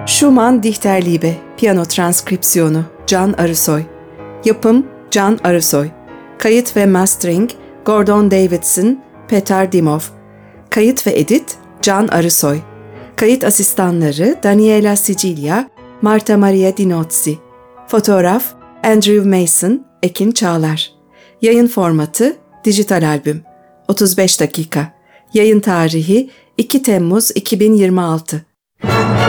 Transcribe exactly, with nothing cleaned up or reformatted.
Schumann Dichterliebe, piyano transkripsiyonu Can Arısoy. Yapım Can Arısoy. Kayıt ve mastering Gordon Davidson, Petar Dimov. Kayıt ve edit Can Arısoy. Kayıt asistanları Daniela Sicilia, Marta Maria Dinozzi. Fotoğraf Andrew Mason, Ekin Çağlar. Yayın formatı dijital albüm. otuz beş dakika. Yayın tarihi iki Temmuz iki bin yirmi altı.